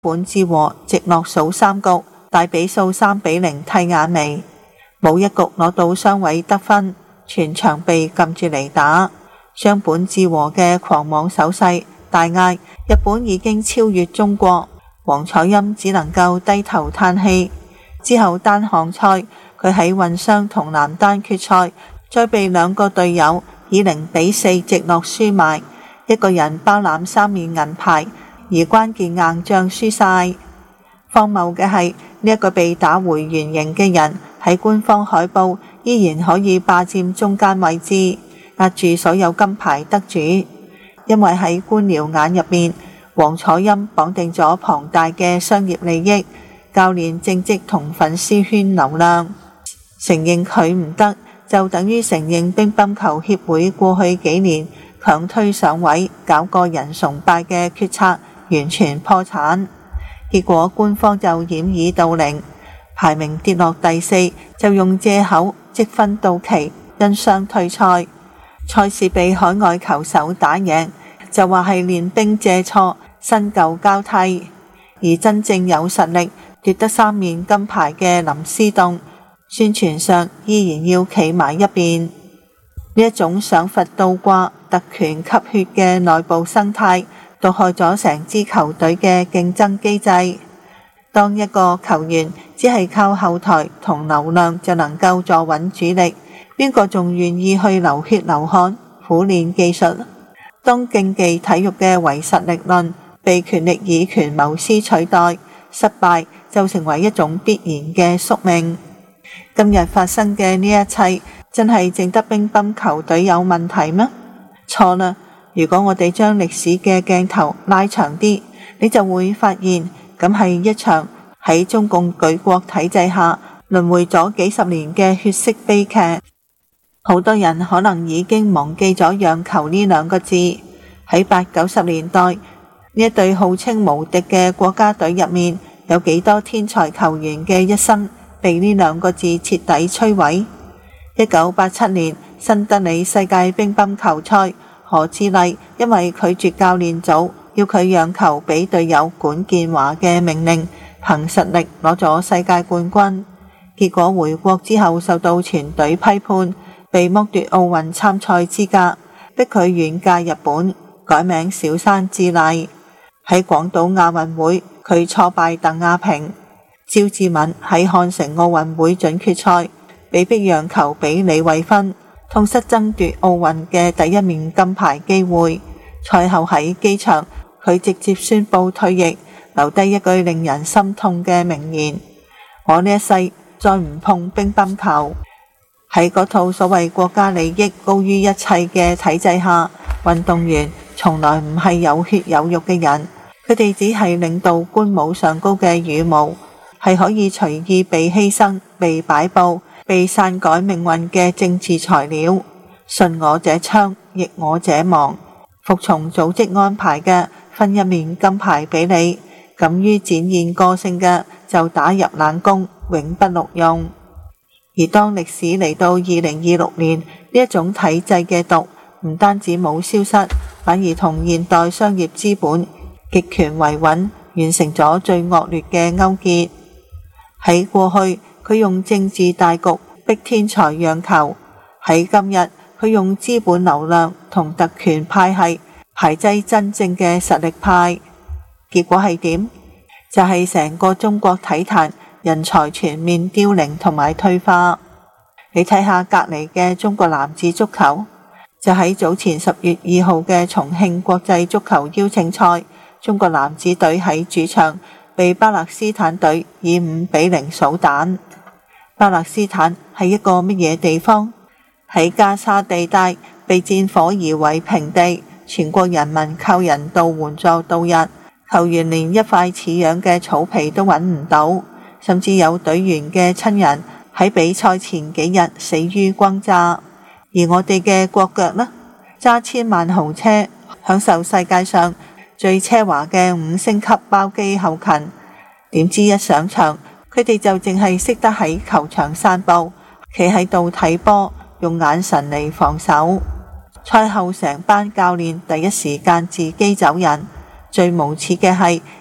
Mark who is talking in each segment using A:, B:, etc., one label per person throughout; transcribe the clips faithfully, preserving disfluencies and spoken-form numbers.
A: 本智和直落數三局，大比數三比零替亞微，冇一局攞到雙位得分，全場被撳住嚟打。將本智和嘅狂妄手勢大嗌日本已經超越中國，王楚欽只能夠低頭嘆氣。之後單項賽，佢喺混雙同男單決賽再被兩個隊友以零比四直落輸埋，一個人包攬三面銀牌，而關鍵硬仗輸晒。荒謬嘅係呢一個被打回原形嘅人喺官方海報依然可以霸佔中間位置，壓住所有金牌得主。因為喺官僚眼入面，王楚欽綁定咗龐大嘅商業利益、教練政績同粉絲圈流量。承認佢唔得，就等於承認乒乓球協會過去幾年強推上位、搞個人崇拜嘅決策完全破產。結果官方就掩耳盜鈴，排名跌落第四，就用借口積分到期因傷退賽，賽事被海外球手打贏，就話係練兵借錯、新舊交替。而真正有實力奪得三面金牌嘅林思棟，宣傳上依然要企埋一邊。呢一種賞罰倒掛、特權吸血嘅內部生態，毒害咗成支球隊嘅競爭機制。當一個球員只係靠後台同流量就能夠坐穩主力，邊個仲願意去流血流汗苦練技術？當競技體育嘅唯實力論被權力以權謀私取代，失敗就成為一種必然嘅宿命。今日發生嘅呢一切，真係淨得乒乓球隊有問題咩？錯啦！如果我哋將歷史嘅鏡頭拉長啲，你就會發現，咁係一場喺中共舉國體制下輪迴咗幾十年嘅血色悲劇。好多人可能已經忘記咗讓球呢兩個字。喺八九十年代，呢一隊號稱無敵嘅國家隊入面，有幾多天才球員嘅一生被呢兩個字徹底摧毀。一九八七年新德里世界乒乓球賽，何志麗因為拒絕教練組要佢讓球俾隊友管建華嘅命令，憑實力攞咗世界冠軍。結果回國之後受到全隊批判，被剝奪奧運參賽資格，逼佢遠嫁日本，改名小山智麗。喺廣島亞運會，佢挫敗鄧亞萍。趙志敏喺漢城奧運會準決賽被逼讓球俾李慧芬，痛失爭奪奧運嘅第一面金牌機會。賽後喺機場，佢直接宣布退役，留低一句令人心痛嘅名言：我呢一世再唔碰乒乓球。喺嗰套所謂國家利益高於一切嘅體制下，運動員從來唔係有血有肉嘅人，佢哋只係領導官帽上高嘅羽毛，係可以隨意被犧牲、被擺佈、被篡改命運嘅政治材料。順我者昌，逆我者亡。服從組織安排嘅，分一面金牌俾你；敢於展現個性嘅，就打入冷宮，永不錄用。而當歷史嚟到二零二六年，呢一種體制嘅毒唔單止冇消失，反而同現代商業資本極權維穩完成咗最惡劣嘅勾結。喺過去，佢用政治大局逼天才讓球；喺今日，佢用資本流量同特權派系排擠真正嘅實力派。結果係點？就係、是、成個中國體壇人才全面凋零同埋退化。你睇下隔籬嘅中國男子足球，就喺早前十月二號嘅重慶國際足球邀請賽，中國男子隊喺主場被巴勒斯坦隊以五比零掃蛋。巴勒斯坦係一個乜嘢地方？喺加沙地帶被戰火夷為平地，全國人民靠人道援助度日，球員連一塊似樣嘅草皮都揾唔到，甚至有隊員嘅親人喺比賽前幾日死於轟炸。而我哋嘅國腳呢，揸千萬豪車，享受世界上最奢華嘅五星級包機後勤，點知一上場，佢哋就淨係識得喺球場散步，企喺度睇波，用眼神嚟防守。賽後成班教練第一時間自己走人。最無恥嘅係，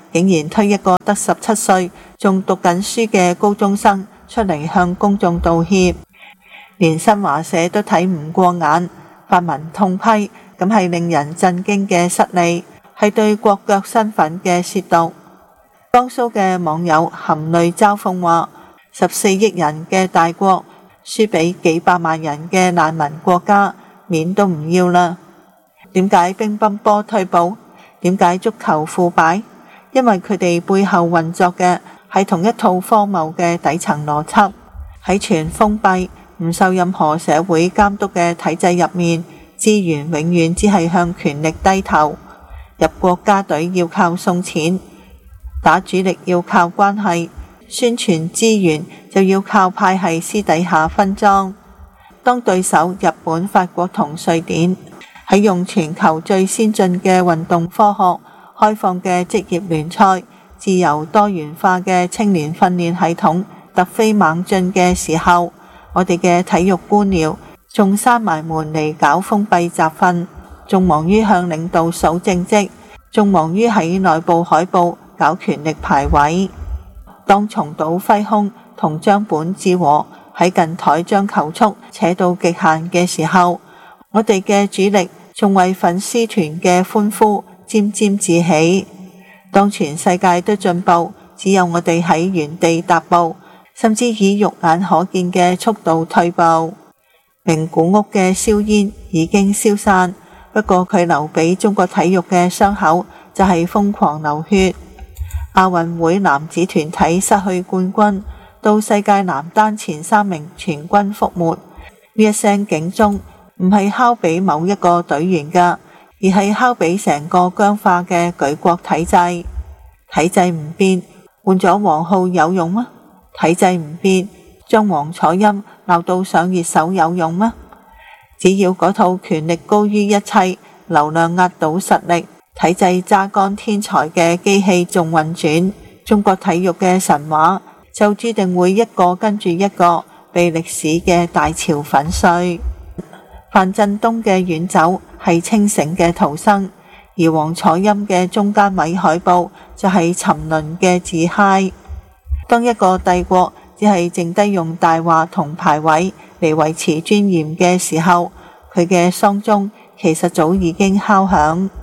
A: 竟然推一個得十七歲仲讀緊書嘅高中生出嚟向公眾道歉，連新華社都睇唔過眼，發文痛批，咁係令人震驚嘅失禮，係對國腳身份嘅褻瀆。江蘇嘅網友含淚嘲諷話：十四億人嘅大國輸俾幾百萬人嘅難民國家，面都唔要啦。點解乒乓波退步？點解足球腐敗？因為佢哋背後運作嘅係同一套荒謬嘅底層邏輯。喺全封閉唔受任何社會監督嘅體制入面，資源永遠只係向權力低頭。入國家隊要靠送錢，打主力要靠關係，宣傳資源就要靠派系私底下分贓。當對手日本、法國同瑞典喺用全球最先進嘅運動科學、開放嘅職業聯賽、自由多元化嘅青年訓練系統突飛猛進嘅時候，我哋嘅體育官僚仲閂埋門嚟搞封閉集訓，仲忙於向領導數政績，仲忙於喺內部海報搞權力排位。當松島輝空同張本智和喺近台將球速扯到極限嘅時候，我哋嘅主力仲為粉絲團嘅歡呼沾沾自喜。當全世界都進步，只有我哋喺原地踏步，甚至以肉眼可見嘅速度退步。名古屋嘅硝煙已經消散，不過佢留俾中國體育嘅傷口就係瘋狂流血。亞運會男子團體失去冠軍，到世界男單前三名全軍覆沒，呢一聲警鐘唔係敲俾某一個隊員噶，而係敲俾成個僵化嘅舉國體制。體制唔變，換咗王浩有用嗎？體制唔變，將王楚欽鬧到上熱搜有用嗎？只要嗰套權力高於一切，流量壓倒實力，體制榨乾天才嘅機器仲運轉，中國體育嘅神話就注定會一個跟住一個被歷史嘅大潮粉碎。范振東嘅遠走係清醒嘅逃生，而王楚欽嘅中間位海報就係沉淪嘅自嗨。當一個帝國只係剩低用大話同排位嚟維持尊嚴嘅時候，佢嘅喪鐘其實早已經敲響。